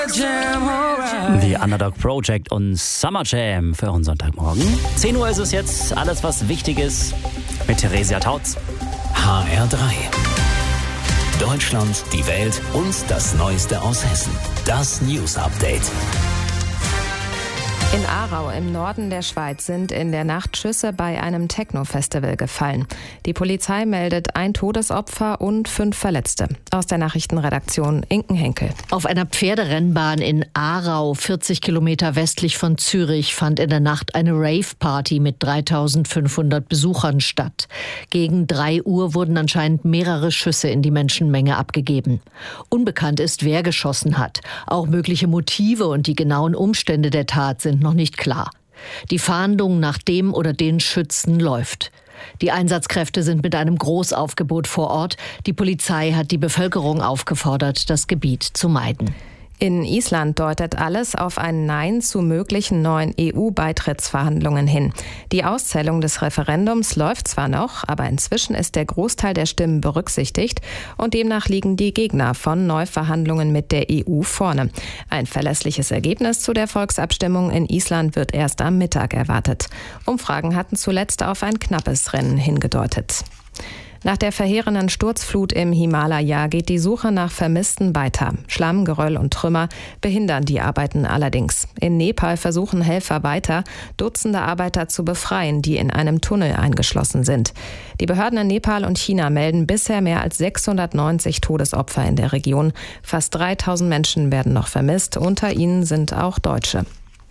The Underdog Project und Summer Jam für euren Sonntagmorgen. 10 Uhr ist es jetzt. Alles, was wichtig ist, mit Theresia Tautz. HR3. Deutschland, die Welt und das Neueste aus Hessen. Das News Update. In Aarau im Norden der Schweiz sind in der Nacht Schüsse bei einem Techno-Festival gefallen. Die Polizei meldet ein Todesopfer und 5 Verletzte. Aus der Nachrichtenredaktion Inken Henkel. Auf einer Pferderennbahn in Aarau, 40 Kilometer westlich von Zürich, fand in der Nacht eine Rave-Party mit 3.500 Besuchern statt. Gegen 3 Uhr wurden anscheinend mehrere Schüsse in die Menschenmenge abgegeben. Unbekannt ist, wer geschossen hat. Auch mögliche Motive und die genauen Umstände der Tat sind noch nicht klar. Die Fahndung nach dem oder den Schützen läuft. Die Einsatzkräfte sind mit einem Großaufgebot vor Ort. Die Polizei hat die Bevölkerung aufgefordert, das Gebiet zu meiden. In Island deutet alles auf ein Nein zu möglichen neuen EU-Beitrittsverhandlungen hin. Die Auszählung des Referendums läuft zwar noch, aber inzwischen ist der Großteil der Stimmen berücksichtigt und demnach liegen die Gegner von Neuverhandlungen mit der EU vorne. Ein verlässliches Ergebnis zu der Volksabstimmung in Island wird erst am Mittag erwartet. Umfragen hatten zuletzt auf ein knappes Rennen hingedeutet. Nach der verheerenden Sturzflut im Himalaya geht die Suche nach Vermissten weiter. Schlamm, Geröll und Trümmer behindern die Arbeiten allerdings. In Nepal versuchen Helfer weiter, Dutzende Arbeiter zu befreien, die in einem Tunnel eingeschlossen sind. Die Behörden in Nepal und China melden bisher mehr als 690 Todesopfer in der Region. Fast 3.000 Menschen werden noch vermisst, unter ihnen sind auch Deutsche.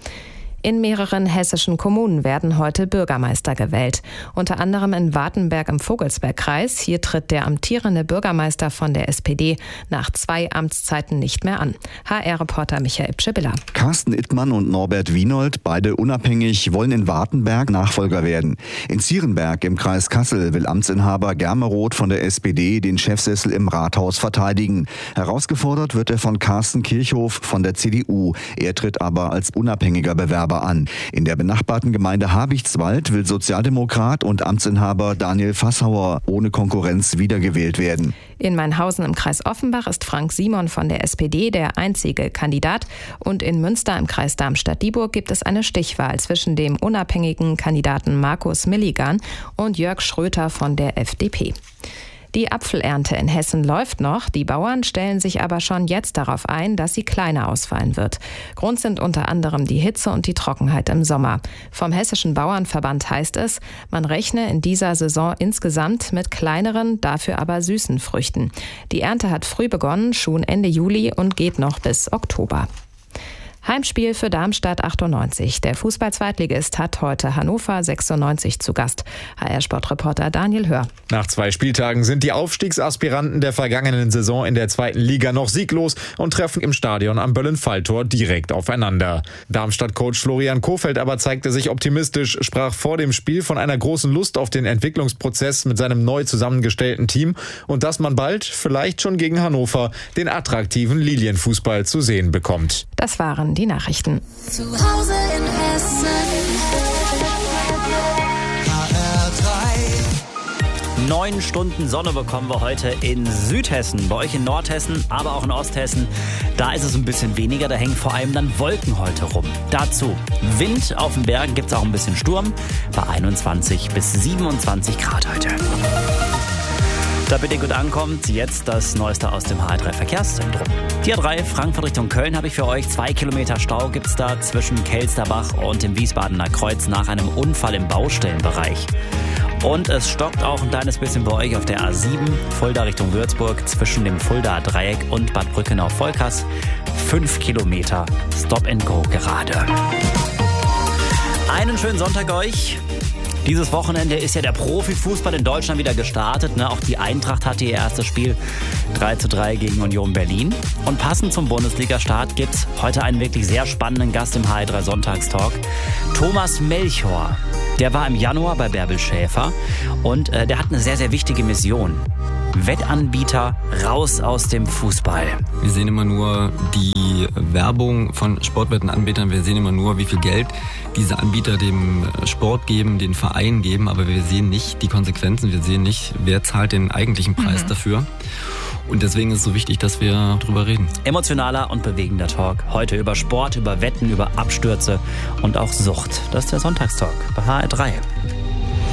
In mehreren hessischen Kommunen werden heute Bürgermeister gewählt. Unter anderem in Wartenberg im Vogelsbergkreis. Hier tritt der amtierende Bürgermeister von der SPD nach 2 Amtszeiten nicht mehr an. HR-Reporter Michael Pschibilla. Carsten Ittmann und Norbert Wienold, beide unabhängig, wollen in Wartenberg Nachfolger werden. In Zierenberg im Kreis Kassel will Amtsinhaber Germeroth von der SPD den Chefsessel im Rathaus verteidigen. Herausgefordert wird er von Carsten Kirchhoff von der CDU. Er tritt aber als unabhängiger Bewerber an. In der benachbarten Gemeinde Habichtswald will Sozialdemokrat und Amtsinhaber Daniel Fassauer ohne Konkurrenz wiedergewählt werden. In Mainhausen im Kreis Offenbach ist Frank Simon von der SPD der einzige Kandidat. Und in Münster im Kreis Darmstadt-Dieburg gibt es eine Stichwahl zwischen dem unabhängigen Kandidaten Markus Milligan und Jörg Schröter von der FDP. Die Apfelernte in Hessen läuft noch. Die Bauern stellen sich aber schon jetzt darauf ein, dass sie kleiner ausfallen wird. Grund sind unter anderem die Hitze und die Trockenheit im Sommer. Vom Hessischen Bauernverband heißt es, man rechne in dieser Saison insgesamt mit kleineren, dafür aber süßen Früchten. Die Ernte hat früh begonnen, schon Ende Juli und geht noch bis Oktober. Heimspiel für Darmstadt 98. Der Fußball-Zweitligist hat heute Hannover 96 zu Gast. HR-Sportreporter Daniel Hör. Nach 2 Spieltagen sind die Aufstiegsaspiranten der vergangenen Saison in der 2. Liga noch sieglos und treffen im Stadion am Böllen-Falltor direkt aufeinander. Darmstadt-Coach Florian Kohfeldt aber zeigte sich optimistisch, sprach vor dem Spiel von einer großen Lust auf den Entwicklungsprozess mit seinem neu zusammengestellten Team und dass man bald, vielleicht schon gegen Hannover, den attraktiven Lilienfußball zu sehen bekommt. Das waren die Nachrichten. Zu Hause in Hessen. HR3. 9 Stunden Sonne bekommen wir heute in Südhessen, bei euch in Nordhessen, aber auch in Osthessen. Da ist es ein bisschen weniger, da hängen vor allem dann Wolken heute rum. Dazu Wind, auf den Bergen gibt es auch ein bisschen Sturm, bei 21 bis 27 Grad heute. Damit ihr gut ankommt, jetzt das Neueste aus dem HR3 Verkehrszentrum. Die A3 Frankfurt Richtung Köln habe ich für euch. 2 Kilometer Stau gibt es da zwischen Kelsterbach und dem Wiesbadener Kreuz nach einem Unfall im Baustellenbereich. Und es stockt auch ein kleines bisschen bei euch auf der A7 Fulda Richtung Würzburg zwischen dem Fuldaer Dreieck und Bad Brückenau-Volkers. 5 Kilometer Stop and Go gerade. Einen schönen Sonntag euch. Dieses Wochenende ist ja der Profifußball in Deutschland wieder gestartet. Auch die Eintracht hatte ihr erstes Spiel 3:3 gegen Union Berlin. Und passend zum Bundesliga-Start gibt es heute einen wirklich sehr spannenden Gast im HR3 Sonntagstalk. Thomas Melchor. Der war im Januar bei Bärbel Schäfer und der hat eine sehr, sehr wichtige Mission. Wettanbieter raus aus dem Fußball. Wir sehen immer nur die Werbung von Sportwettenanbietern. Wir sehen immer nur, wie viel Geld diese Anbieter dem Sport geben, den Vereinen geben. Aber wir sehen nicht die Konsequenzen. Wir sehen nicht, wer zahlt den eigentlichen Preis dafür. Und deswegen ist es so wichtig, dass wir drüber reden. Emotionaler und bewegender Talk. Heute über Sport, über Wetten, über Abstürze und auch Sucht. Das ist der Sonntagstalk bei HR3.